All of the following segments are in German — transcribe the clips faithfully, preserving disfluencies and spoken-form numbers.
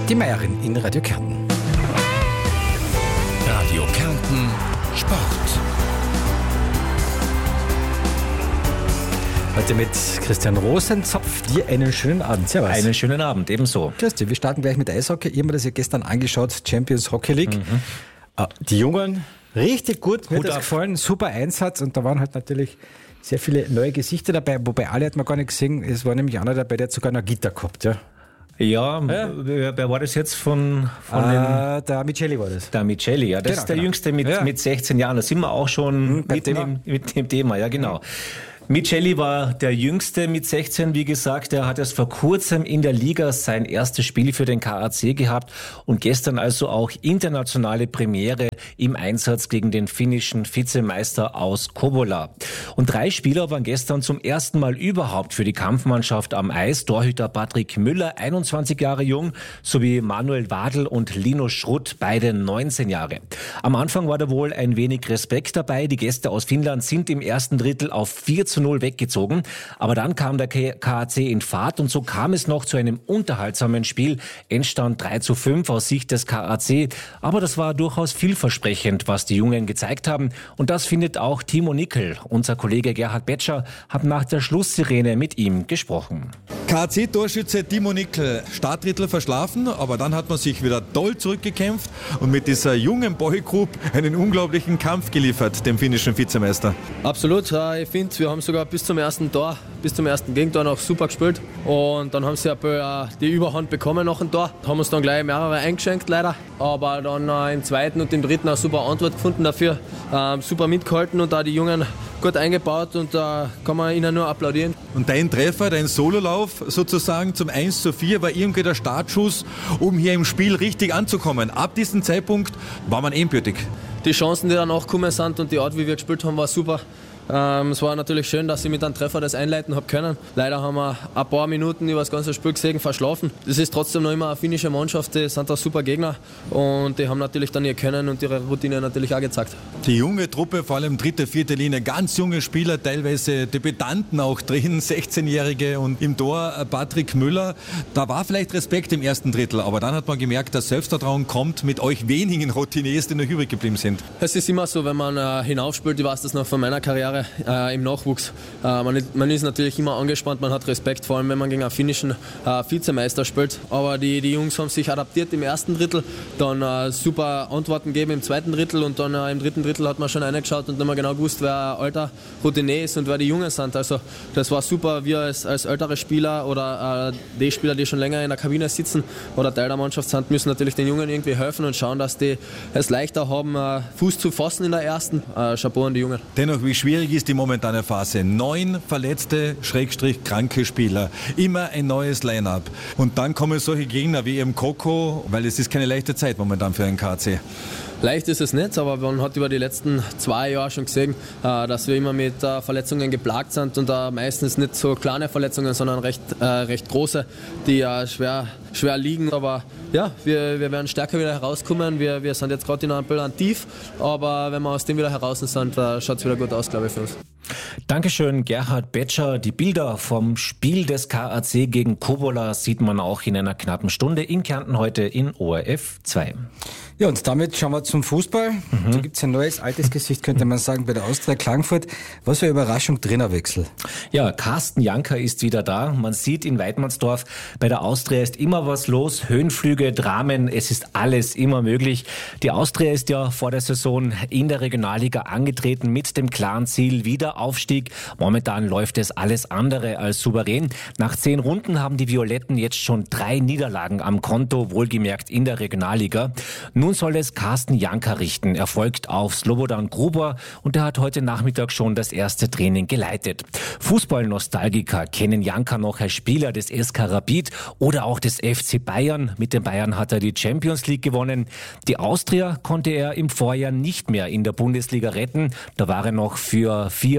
Die Meierin in Radio Kärnten. Radio Kärnten Sport. Heute mit Christian Rosenzopf. Dir einen schönen Abend. Servus. Einen schönen Abend, ebenso. Christi, wir starten gleich mit Eishockey. Ich habe mir das ja gestern angeschaut, Champions Hockey League. Mhm. Die Jungen, richtig gut, mir hat das gefallen, super Einsatz. Und da waren halt natürlich sehr viele neue Gesichter dabei, wobei alle hat man gar nicht gesehen. Es war nämlich einer dabei, der hat sogar noch Gitter gehabt, ja. Ja, ja. Wer, wer war das jetzt von, von ah, den... Der Miceli war das. Der Miceli, ja. Das genau, ist der genau. Jüngste mit, ja. mit sechzehn Jahren. Da sind wir auch schon mhm, mit, dem, mit dem Thema, ja genau. Mhm. Miceli war der Jüngste mit sechzehn, wie gesagt. Er hat erst vor kurzem in der Liga sein erstes Spiel für den K A C gehabt und gestern also auch internationale Premiere im Einsatz gegen den finnischen Vizemeister aus Kouvola. Und drei Spieler waren gestern zum ersten Mal überhaupt für die Kampfmannschaft am Eis. Torhüter Patrick Müller, einundzwanzig Jahre jung, sowie Manuel Wadl und Lino Schrutt, beide neunzehn Jahre. Am Anfang war da wohl ein wenig Respekt dabei. Die Gäste aus Finnland sind im ersten Drittel auf vier zu null weggezogen. Aber dann kam der K A C in Fahrt und so kam es noch zu einem unterhaltsamen Spiel. Endstand drei zu fünf aus Sicht des K A C. Aber das war durchaus vielversprechend, was die Jungen gezeigt haben. Und das findet auch Timo Nickel. Unser Kollege Gerhard Betscher hat nach der Schlusssirene mit ihm gesprochen. K A C-Torschütze Timo Nickel, Startdrittel verschlafen, aber dann hat man sich wieder toll zurückgekämpft und mit dieser jungen Boygroup einen unglaublichen Kampf geliefert, dem finnischen Vizemeister. Absolut, ich finde, wir haben sogar bis zum ersten Tor, bis zum ersten Gegentor noch super gespielt und dann haben sie die Überhand bekommen nach dem Tor, haben uns dann gleich mehrere eingeschenkt leider, aber dann im zweiten und im dritten eine super Antwort gefunden dafür, ähm, super mitgehalten und da die Jungen gut eingebaut und da äh, kann man ihnen nur applaudieren. Und dein Treffer, dein Sololauf sozusagen zum eins zu vier war irgendwie der Startschuss, um hier im Spiel richtig anzukommen. Ab diesem Zeitpunkt war man endgültig. Die Chancen, die danach gekommen sind und die Art, wie wir gespielt haben, war super. Ähm, es war natürlich schön, dass ich mit einem Treffer das einleiten habe können. Leider haben wir ein paar Minuten über das ganze Spiel gesehen verschlafen. Das ist trotzdem noch immer eine finnische Mannschaft, die sind da super Gegner und die haben natürlich dann ihr Können und ihre Routine natürlich auch gezeigt. Die junge Truppe, vor allem dritte, vierte Linie, ganz junge Spieler, teilweise Debütanten auch drin, sechzehnjährige und im Tor Patrick Müller. Da war vielleicht Respekt im ersten Drittel, aber dann hat man gemerkt, dass Selbstvertrauen kommt mit euch wenigen Routiniers, die noch übrig geblieben sind. Es ist immer so, wenn man äh, hinaufspielt, ich weiß das noch von meiner Karriere, Äh, im Nachwuchs. Äh, man, man ist natürlich immer angespannt, man hat Respekt, vor allem wenn man gegen einen finnischen äh, Vizemeister spielt. Aber die, die Jungs haben sich adaptiert im ersten Drittel, dann äh, super Antworten gegeben im zweiten Drittel und dann äh, im dritten Drittel hat man schon reingeschaut und dann haben wir genau gewusst, wer alter Routinier ist und wer die Jungen sind. Also das war super, wir als, als ältere Spieler oder äh, die Spieler, die schon länger in der Kabine sitzen oder Teil der Mannschaft sind, müssen natürlich den Jungen irgendwie helfen und schauen, dass die es leichter haben, äh, Fuß zu fassen in der ersten. Äh, Chapeau an die Jungen. Dennoch, wie schwierig ist die momentane Phase? Neun verletzte, Schrägstrich kranke Spieler. Immer ein neues Line-Up. Und dann kommen solche Gegner wie eben Koko, weil es ist keine leichte Zeit momentan für einen K A C. Leicht ist es nicht, aber man hat über die letzten zwei Jahre schon gesehen, dass wir immer mit Verletzungen geplagt sind und meistens nicht so kleine Verletzungen, sondern recht, äh, recht große, die schwer, schwer liegen. Aber ja, wir, wir werden stärker wieder herauskommen. Wir, wir sind jetzt gerade in einem Böllern tief, aber wenn wir aus dem wieder heraus sind, schaut es wieder gut aus, glaube ich, für uns. Dankeschön, Gerhard Betscher. Die Bilder vom Spiel des K A C gegen Kouvola sieht man auch in einer knappen Stunde in Kärnten heute in O R F zwei. Ja, und damit schauen wir zum Fußball. Mhm. Da gibt's ein neues, altes Gesicht, könnte man sagen, bei der Austria Klagenfurt. Was für eine Überraschung, Trainerwechsel. Ja, Carsten Janker ist wieder da. Man sieht in Weidmannsdorf, bei der Austria ist immer was los. Höhenflüge, Dramen, es ist alles immer möglich. Die Austria ist ja vor der Saison in der Regionalliga angetreten mit dem klaren Ziel Wiederaufstieg. Momentan läuft es alles andere als souverän. Nach zehn Runden haben die Violetten jetzt schon drei Niederlagen am Konto, wohlgemerkt in der Regionalliga. Nun soll es Carsten Janker richten. Er folgt auf Slobodan Gruber und er hat heute Nachmittag schon das erste Training geleitet. Fußballnostalgiker kennen Janker noch als Spieler des S K Rapid oder auch des F C Bayern. Mit den Bayern hat er die Champions League gewonnen. Die Austria konnte er im Vorjahr nicht mehr in der Bundesliga retten. Da war er noch für vier Spiele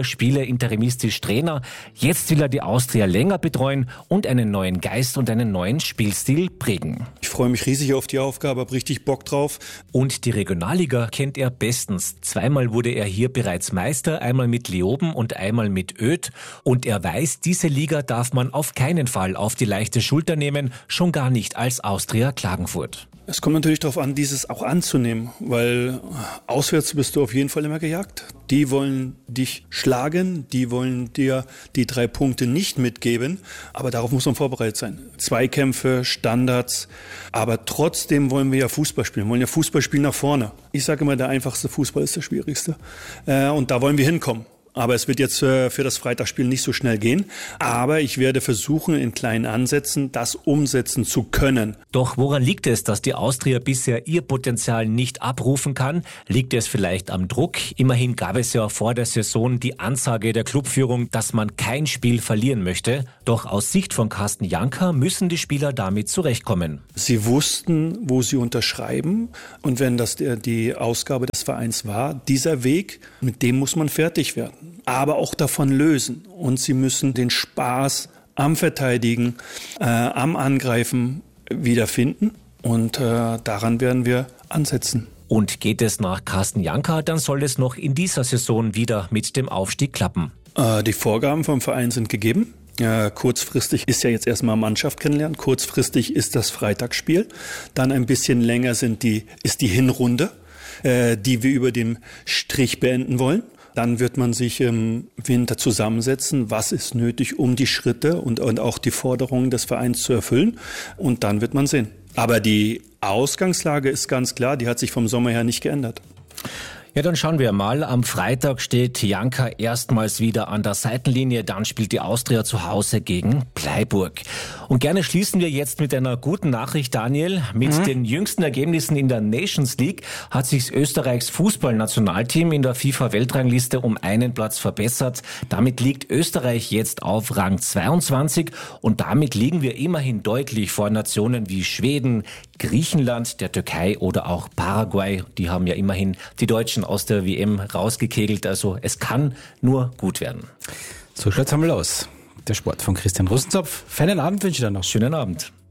er interimistisch Trainer. Jetzt will er die Austria länger betreuen und einen neuen Geist und einen neuen Spielstil prägen. Ich freue mich riesig auf die Aufgabe, habe richtig Bock drauf. Und die Regionalliga kennt er bestens. Zweimal wurde er hier bereits Meister, einmal mit Leoben und einmal mit Oedt. Und er weiß, diese Liga darf man auf keinen Fall auf die leichte Schulter nehmen, schon gar nicht als Austria Klagenfurt. Es kommt natürlich darauf an, dieses auch anzunehmen, weil auswärts bist du auf jeden Fall immer gejagt. Die wollen dich schlagen, die wollen dir die drei Punkte nicht mitgeben, aber darauf muss man vorbereitet sein. Zweikämpfe, Standards, aber trotzdem wollen wir ja Fußball spielen, wir wollen ja Fußball spielen nach vorne. Ich sage immer, der einfachste Fußball ist der schwierigste und da wollen wir hinkommen. Aber es wird jetzt für das Freitagsspiel nicht so schnell gehen. Aber ich werde versuchen, in kleinen Ansätzen das umsetzen zu können. Doch woran liegt es, dass die Austria bisher ihr Potenzial nicht abrufen kann? Liegt es vielleicht am Druck? Immerhin gab es ja vor der Saison die Ansage der Clubführung, dass man kein Spiel verlieren möchte. Doch aus Sicht von Carsten Janka müssen die Spieler damit zurechtkommen. Sie wussten, wo sie unterschreiben. Und wenn das die Ausgabe des Vereins war, dieser Weg, mit dem muss man fertig werden. Aber auch davon lösen. Und sie müssen den Spaß am Verteidigen, äh, am Angreifen wiederfinden. Und äh, daran werden wir ansetzen. Und geht es nach Carsten Janka, dann soll es noch in dieser Saison wieder mit dem Aufstieg klappen. Äh, die Vorgaben vom Verein sind gegeben. Äh, kurzfristig ist ja jetzt erstmal Mannschaft kennenlernen. Kurzfristig ist das Freitagsspiel. Dann ein bisschen länger sind die, ist die Hinrunde, äh, die wir über dem Strich beenden wollen. Dann wird man sich im Winter zusammensetzen, was ist nötig, um die Schritte und, und auch die Forderungen des Vereins zu erfüllen. Und dann wird man sehen. Aber die Ausgangslage ist ganz klar, die hat sich vom Sommer her nicht geändert. Ja, dann schauen wir mal. Am Freitag steht Janka erstmals wieder an der Seitenlinie. Dann spielt die Austria zu Hause gegen Bleiburg. Und gerne schließen wir jetzt mit einer guten Nachricht, Daniel. Mit mhm. den jüngsten Ergebnissen in der Nations League hat sich Österreichs Fußballnationalteam in der FIFA-Weltrangliste um einen Platz verbessert. Damit liegt Österreich jetzt auf Rang zweiundzwanzig und damit liegen wir immerhin deutlich vor Nationen wie Schweden, Griechenland, der Türkei oder auch Paraguay. Die haben ja immerhin die Deutschen aus der W M rausgekegelt. Also es kann nur gut werden. So schaut's einmal aus. Der Sport von Christian Russenzopf. Feinen Abend wünsche ich dir noch. Schönen Abend.